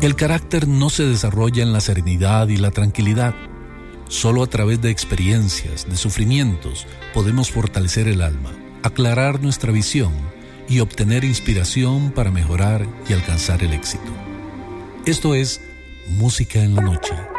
que el carácter no se desarrolla en la serenidad y la tranquilidad. Solo a través de experiencias, de sufrimientos, podemos fortalecer el alma, aclarar nuestra visión y obtener inspiración para mejorar y alcanzar el éxito. Esto es Música en la Noche.